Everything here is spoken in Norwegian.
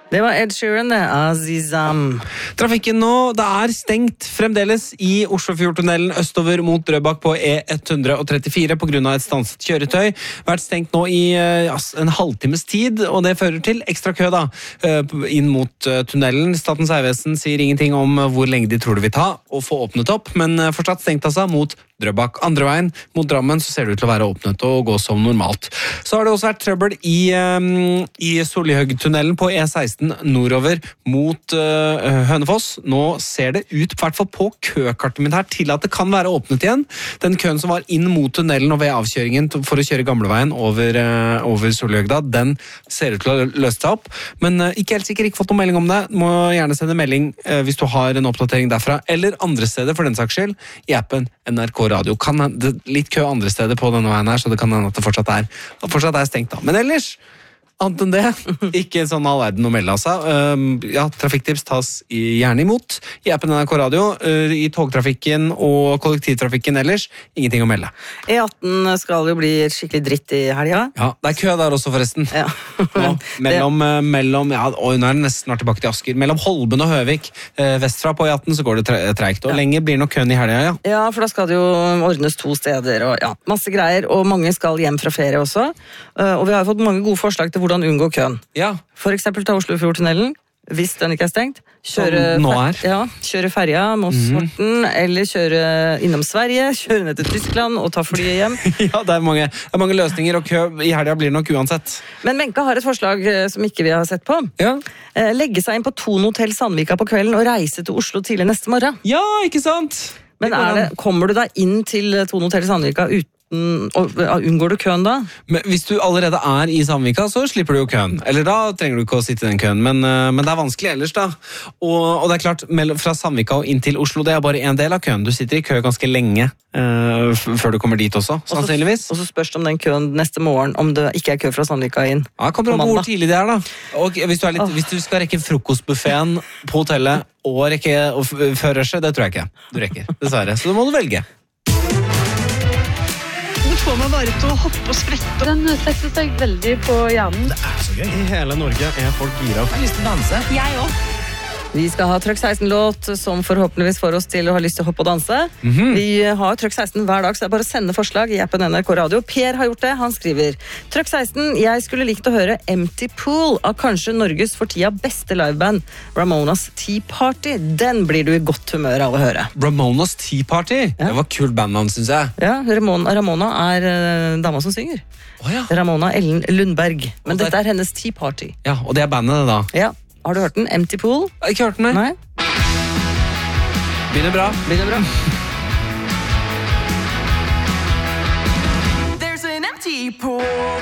Det var Ed Sheeran, det. Azizam. Trafikken nå, det stengt fremdeles i Oslofjordtunnelen østover mot Drøbak på E134 på grunn av et stanset kjøretøy. Vært stengt nå i en halvtimes tid, og det fører til ekstra kø da, inn mot tunnelen. Statens Vegvesen sier ingenting om hvor lenge de tror det vil ta å få åpnet opp, men fortsatt stengt altså mot Drøbak. Andre veien mot Drammen så ser det ut til å være åpnet og gå som normalt. Så har det også vært trøbbel i Solihøgtunnelen på E16 nordover mot Hønefoss. Nå ser det ut, i hvert fall på køkartet mitt her, til at det kan være åpnet igjen. Den køen som var inn mot tunnelen og ved avkjøringen for å kjøre gamleveien over Solihøgda, den ser ut til å løse seg opp. Men ikke helt sikker, ikke fått noen melding om det. Må gjerne sende melding hvis du har en oppdatering derfra, eller andre steder for den saks skyld, i appen NRK Radio. Det litt kø andre steder på denne veien her, så det kan hende at det fortsatt er stengt da. Men ellers, annet enn det, ikke sånn all verden å melde altså. Ja, trafikktips tas gjerne imot i appen NRK Radio, i togtrafikken og kollektivtrafikken ellers, ingenting å melde. E18 skal jo bli skikkelig dritt i helga. Ja, det er kø der også forresten. Ja. Nå, mellom ja, og nå er det nesten snart tilbake til Asker. Mellom Holben og Høvik, vestfra på E18 så går det tregt, og lenge blir nok køen i helga, ja. Ja, for da skal det jo ordnes 2 steder, og ja, masse greier, og mange skal hjem fra ferie også. Og vi har fått mange gode forslag til hvordan unngå køen. Ja. For eksempel ta Oslofjordtunnelen, hvis den ikke er stengt. Kjøre ferja, Moss-Horten, eller kjøre innom Sverige, kjøre ned til Tyskland og ta flyet hjem. Ja, det er mange løsninger, og kø i helga blir nok uansett. Men Menka har et forslag som ikke vi har sett på. Ja. Legge seg inn på Thon Hotel Sandvika på kvelden og reise til Oslo tidlig neste morgen. Ja, ikke sant? Men kommer du da inn til Thon Hotel Sandvika uten og unngår du køen da? Men hvis du allerede er i Sandvika, så slipper du jo køen. Eller da trenger du ikke å sitte i den køen, men det er vanskelig ellers da. Og det er klart, fra Sandvika og inn til Oslo, det er bare en del av køen. Du sitter i kø ganske lenge før du kommer dit også, sannsynligvis. Og så spørs det om den køen neste morgen, om det ikke er kø fra Sandvika inn. Ja, kommer an på hvor tidlig det er da. Og hvis du skal rekke frokostbuffeten på hotellet og rekke førerse, det tror jeg ikke du rekker, dessverre. Så da må du velge. Får meg bare til å hoppe og sprette. Den setter seg veldig på hjernen. Det er så gøy. I hele Norge er folk gira. Jeg har lyst til å danse. Jeg også. Vi skal ha Trøkk 16-låt som forhåpentligvis får oss til å ha lyst til å hoppe og danse. Vi har Trøkk 16 hver dag, så det er bare å sende forslag i appen NRK Radio. Per har gjort det, han skriver Trøkk 16, jeg skulle likt å høre Empty Pool av kanskje Norges for tida beste liveband, Ramonas Tea Party. Den blir du i godt humør av å høre. Ramonas Tea Party? Ja. Det var kul bandnavn, synes jeg. Ja, Ramona er dama som synger. Ja. Ramona Ellen Lundberg. Men dette er hennes Tea Party. Ja, og det er bandet da? Ja. Har du hørt den? Empty Pool? Jeg har ikke hørt den, nei. Begynner bra. There's an empty pool.